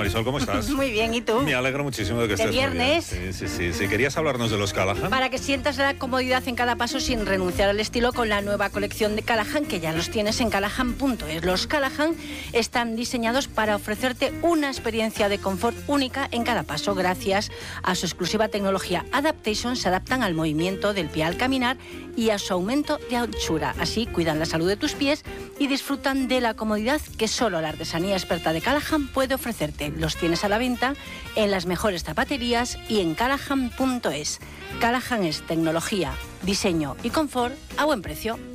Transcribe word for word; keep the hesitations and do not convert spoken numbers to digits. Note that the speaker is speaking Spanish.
Marisol? ¿Cómo estás? Muy bien, ¿y tú? Me alegro muchísimo de que ¿De estés muy viernes? bien. Sí, sí, sí, sí. ¿Querías hablarnos de los Callahan? Para que sientas la comodidad en cada paso sin renunciar al estilo con la nueva colección de Callahan, que ya los tienes en callahan punto es. Los Callahan están diseñados para ofrecerte una experiencia de confort única en cada paso. Gracias a su exclusiva tecnología Adaptation, se adaptan al movimiento del pie al caminar y a su aumento de anchura. Así cuidan la salud de tus pies y disfrutan de la comodidad que solo la artesanía experta de Callahan puede ofrecerte. Los tienes a la venta en las mejores zapaterías y en callahan punto es. Callahan es tecnología, diseño y confort a buen precio.